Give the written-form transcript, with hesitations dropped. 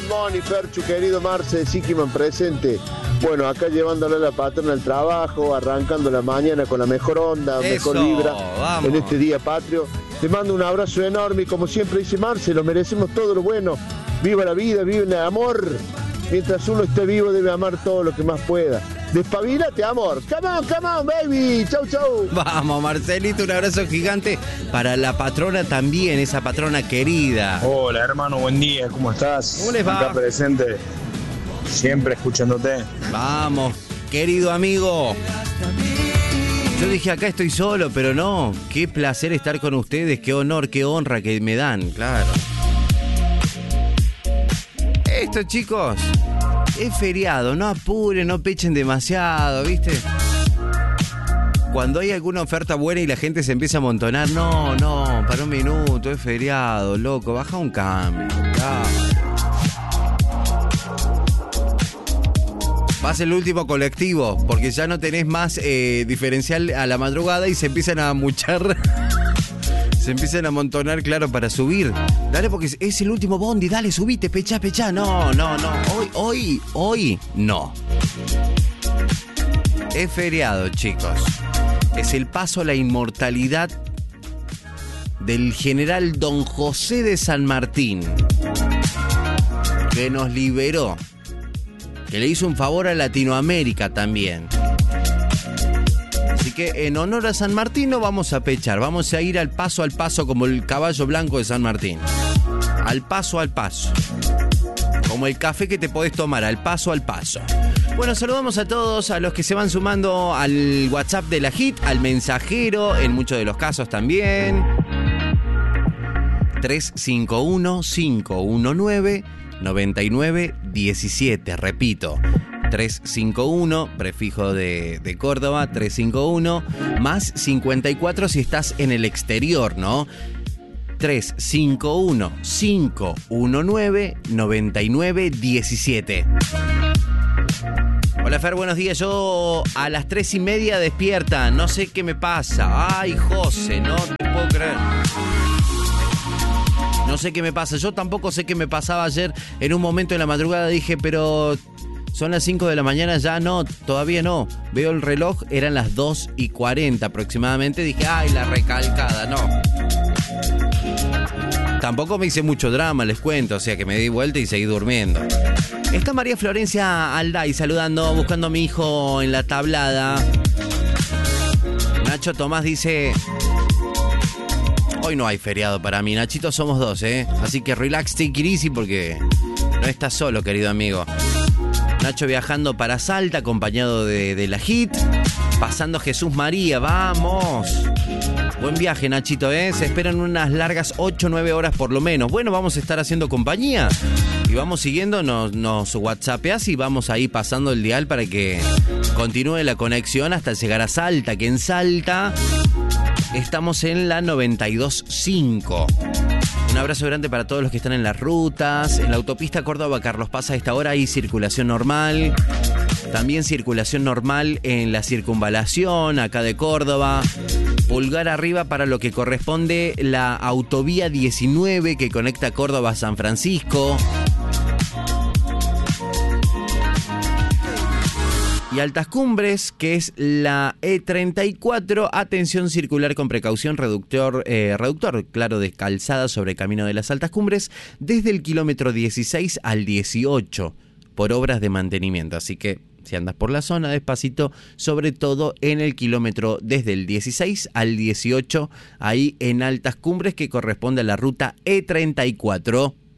morning, Perchu, querido Marce, Sikiman presente. Bueno, acá llevándole a la patrona al trabajo, arrancando la mañana con la mejor onda, Eso, mejor vibra vamos. en este día patrio. Te mando un abrazo enorme y como siempre dice Marce, lo merecemos todo lo bueno. Viva la vida, viva el amor. Mientras uno esté vivo debe amar todo lo que más pueda. Despabilate, amor. Come on, baby. Chau, chau. Vamos, Marcelito, un abrazo gigante para la patrona también, esa patrona querida. Hola hermano, buen día, ¿cómo estás? ¿Cómo les va? Acá presente, siempre escuchándote. Vamos, querido amigo. Yo dije, acá estoy solo, pero no. Qué placer estar con ustedes, qué honor, qué honra que me dan, claro. Esto, chicos, es feriado, no apuren, no pechen demasiado, ¿viste? Cuando hay alguna oferta buena y la gente se empieza a amontonar, no, para un minuto, es feriado, loco, baja un cambio, claro. Vas el último colectivo, porque ya no tenés más diferencial a la madrugada y se empiezan a amuchar. Se empiezan a amontonar, claro, para subir. Dale, porque es el último bondi, dale, subite, pechá. No. Hoy, no. Es feriado, chicos. Es el paso a la inmortalidad del general Don José de San Martín, que nos liberó, que le hizo un favor a Latinoamérica también. Así que en honor a San Martín no vamos a pechar, vamos a ir al paso como el caballo blanco de San Martín. Al paso. Como el café que te podés tomar, al paso. Bueno, saludamos a todos, a los que se van sumando al WhatsApp de la HIT, al mensajero, en muchos de los casos también. 351-519-9917, repito. 351, prefijo de Córdoba, 351, más 54 si estás en el exterior, ¿no? 351-519-9917. Hola Fer, buenos días. Yo a las 3:30 despierta, no sé qué me pasa. Ay, José, no te puedo creer. No sé qué me pasa. Yo tampoco sé qué me pasaba ayer. En un momento de la madrugada dije, pero son las 5 de la mañana, ya no, todavía no. Veo el reloj, eran las 2:40 aproximadamente. Dije, ay, la recalcada, no. Tampoco me hice mucho drama, les cuento, o sea que me di vuelta y seguí durmiendo. Está María Florencia Alday saludando, buscando a mi hijo en la tablada. Nacho Tomás dice, hoy no hay feriado para mí, Nachito, somos dos, así que relax, take it easy porque no estás solo, querido amigo. Nacho viajando para Salta, acompañado de la HIT, pasando Jesús María, ¡vamos! Buen viaje, Nachito, Se esperan unas largas 8-9 horas por lo menos. Bueno, vamos a estar haciendo compañía y vamos siguiendo, nos whatsappeás y vamos ahí pasando el dial para que continúe la conexión hasta llegar a Salta, que en Salta estamos en la 92.5. Un abrazo grande para todos los que están en las rutas. En la autopista Córdoba-Carlos Paz a esta hora hay circulación normal. También circulación normal en la circunvalación acá de Córdoba. Pulgar arriba para lo que corresponde la autovía 19 que conecta Córdoba a San Francisco. Y Altas Cumbres, que es la E34, atención circular con precaución, reductor, claro, de calzada sobre Camino de las Altas Cumbres, desde el kilómetro 16 al 18, por obras de mantenimiento. Así que si andas por la zona, despacito, sobre todo en el kilómetro desde el 16 al 18, ahí en Altas Cumbres, que corresponde a la ruta E34.